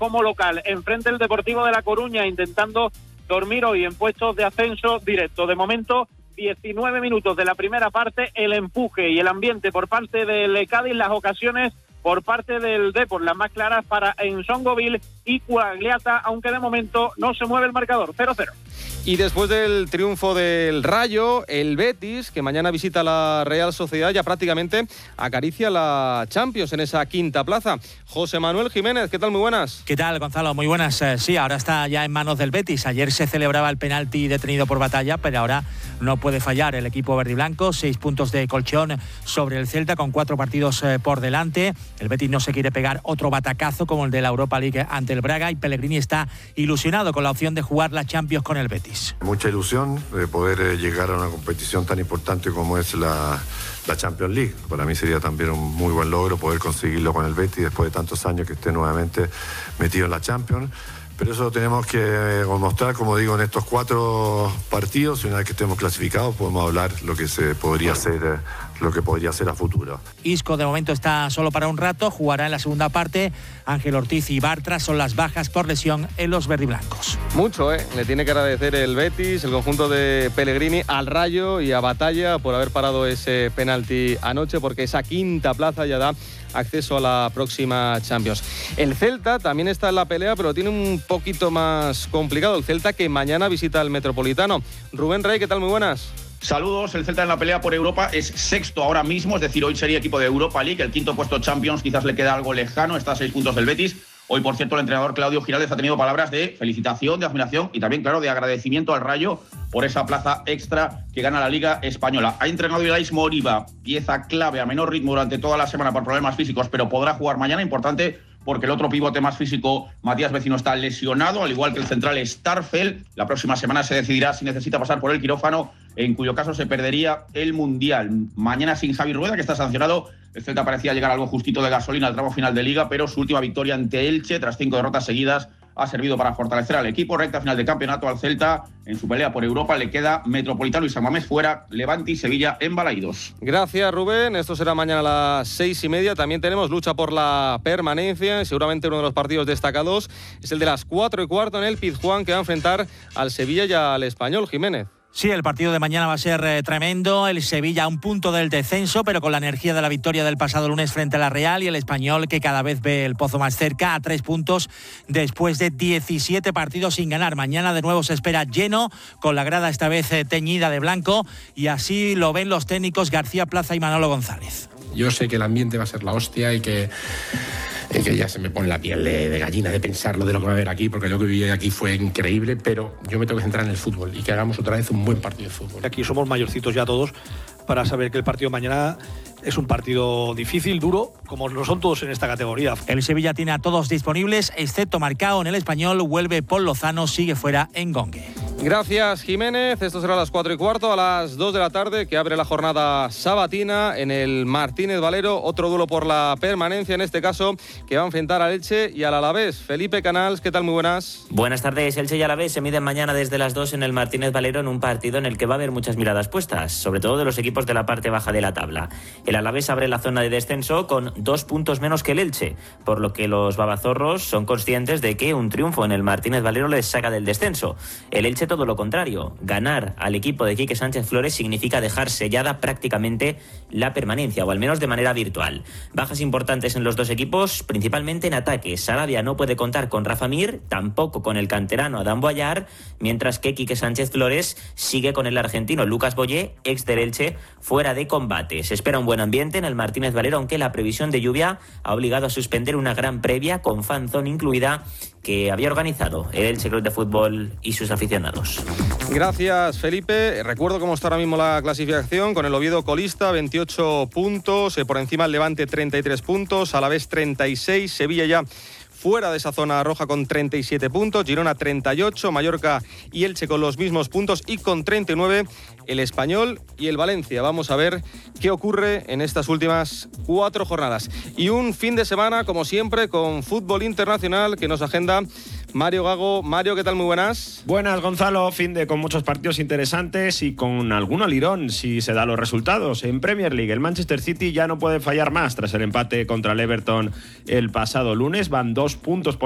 como local. Enfrente el Deportivo de La Coruña, intentando dormir hoy en puestos de ascenso directo. De momento, 19 minutos de la primera parte, el empuje y el ambiente por parte del Cádiz, las ocasiones por parte del Depor, las más claras para Ensongoville y Cuagliata, aunque de momento no se mueve el marcador, 0-0. Y después del triunfo del Rayo, el Betis, que mañana visita la Real Sociedad, ya prácticamente acaricia la Champions en esa quinta plaza. José Manuel Jiménez, ¿qué tal? Muy buenas. ¿Qué tal, Gonzalo? Muy buenas. Sí, ahora está ya en manos del Betis. Ayer se celebraba el penalti detenido por Batalla, pero ahora no puede fallar el equipo verdiblanco. 6 puntos de colchón sobre el Celta, con 4 partidos por delante. El Betis no se quiere pegar otro batacazo como el de la Europa League ante el Braga, y Pellegrini está ilusionado con la opción de jugar la Champions con el Betis. Mucha ilusión de poder llegar a una competición tan importante como es la Champions League. Para mí sería también un muy buen logro poder conseguirlo con el Betis después de tantos años que esté nuevamente metido en la Champions. Pero eso lo tenemos que demostrar, como digo, en estos 4 partidos. Y una vez que estemos clasificados podemos hablar lo que se podría hacer, lo que podría ser a futuro. Isco de momento está solo para un rato, jugará en la segunda parte. Ángel Ortiz y Bartra son las bajas por lesión en los verdiblancos. Mucho, le tiene que agradecer el Betis, el conjunto de Pellegrini, al Rayo y a Batalla por haber parado ese penalti anoche, porque esa quinta plaza ya da acceso a la próxima Champions. El Celta también está en la pelea, pero tiene un poquito más complicado. El Celta, que mañana visita el Metropolitano. Rubén Rey, ¿qué tal? Muy buenas. Saludos. El Celta en la pelea por Europa es sexto ahora mismo, es decir, hoy sería equipo de Europa League. El quinto puesto Champions quizás le queda algo lejano, está a 6 puntos del Betis. Hoy, por cierto, el entrenador Claudio Giraldez ha tenido palabras de felicitación, de admiración y también, claro, de agradecimiento al Rayo por esa plaza extra que gana la Liga Española. Ha entrenado Ilais Moriba, pieza clave a menor ritmo durante toda la semana por problemas físicos, pero podrá jugar mañana. Importante porque el otro pivote más físico, Matías Vecino, está lesionado, al igual que el central Starfel. La próxima semana se decidirá si necesita pasar por el quirófano, en cuyo caso se perdería el Mundial. Mañana sin Javi Rueda, que está sancionado. El Celta parecía llegar algo justito de gasolina al tramo final de Liga, pero su última victoria ante Elche, tras 5 derrotas seguidas, ha servido para fortalecer al equipo. Recta final de campeonato al Celta. En su pelea por Europa le queda Metropolitano y San Mamés fuera, Levante y Sevilla en Balaídos. Gracias, Rubén. Esto será mañana a las 6:30. También tenemos lucha por la permanencia. Seguramente uno de los partidos destacados es el de las 4:15 en el Pizjuán, que va a enfrentar al Sevilla y al Español. Jiménez. Sí, el partido de mañana va a ser tremendo. El Sevilla a un punto del descenso, pero con la energía de la victoria del pasado lunes frente a la Real, y el Español, que cada vez ve el pozo más cerca, a 3 puntos después de 17 partidos sin ganar. Mañana de nuevo se espera lleno, con la grada esta vez teñida de blanco, y así lo ven los técnicos García Plaza y Manolo González. Yo sé que el ambiente va a ser la hostia y que ya se me pone la piel de gallina de pensarlo de lo que va a haber aquí, porque lo que viví aquí fue increíble, pero yo me tengo que centrar en el fútbol y que hagamos otra vez un buen partido de fútbol. Aquí somos mayorcitos ya todos para saber que el partido de mañana es un partido difícil, duro, como lo son todos en esta categoría. El Sevilla tiene a todos disponibles, excepto Marcao en el Español. Vuelve Paul Lozano, sigue fuera Engongue. Gracias, Jiménez. Esto será a las 4:15, a las 2 de la tarde, que abre la jornada sabatina en el Martínez Valero. Otro duelo por la permanencia, en este caso, que va a enfrentar al Elche y al Alavés. Felipe Canals, ¿qué tal? Muy buenas. Buenas tardes. Elche y Alavés se miden mañana desde las 2 en el Martínez Valero, en un partido en el que va a haber muchas miradas puestas, sobre todo de los equipos de la parte baja de la tabla. El Alavés abre la zona de descenso con 2 puntos menos que el Elche, por lo que los babazorros son conscientes de que un triunfo en el Martínez Valero les saca del descenso. El Elche todo lo contrario. Ganar al equipo de Quique Sánchez Flores significa dejar sellada prácticamente la permanencia, o al menos de manera virtual. Bajas importantes en los dos equipos, principalmente en ataque. Sarabia no puede contar con Rafa Mir, tampoco con el canterano Adán Boyar, mientras que Quique Sánchez Flores sigue con el argentino Lucas Boyé, ex del Elche, fuera de combate. Se espera un buen ambiente en el Martínez Valero, aunque la previsión de lluvia ha obligado a suspender una gran previa, con fanzone incluida, que había organizado el Elche Club de Fútbol y sus aficionados. Gracias, Felipe. Recuerdo cómo está ahora mismo la clasificación, con el Oviedo colista, 28 puntos, por encima el Levante 33 puntos, Alavés 36, Sevilla ya fuera de esa zona roja con 37 puntos, Girona 38, Mallorca y Elche con los mismos puntos, y con 39 el Español y el Valencia. Vamos a ver qué ocurre en estas últimas 4 jornadas. Y un fin de semana, como siempre, con fútbol internacional que nos agenda Mario Gago. Mario, ¿qué tal? Muy buenas. Buenas, Gonzalo. Fin de con muchos partidos interesantes y con algún alirón si se dan los resultados. En Premier League, el Manchester City ya no puede fallar más tras el empate contra el Everton el pasado lunes. Van 2 puntos por